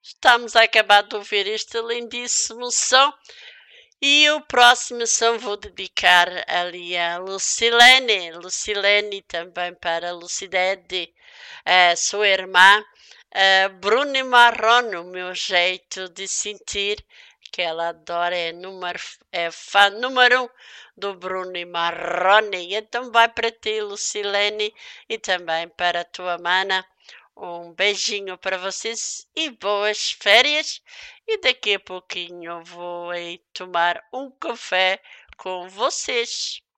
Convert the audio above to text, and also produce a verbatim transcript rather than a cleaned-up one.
Estamos a acabar de ouvir este lindíssimo som. E o próximo som vou dedicar ali a Lucilene. Lucilene também para Lucidede, a sua irmã. Uh, Bruno Marrone, o meu jeito de sentir, que ela adora, é, número, é fã número um do Bruno Marrone. Então vai para ti, Lucilene, e também para a tua mana. Um beijinho para vocês e boas férias. E daqui a pouquinho eu vou aí tomar um café com vocês.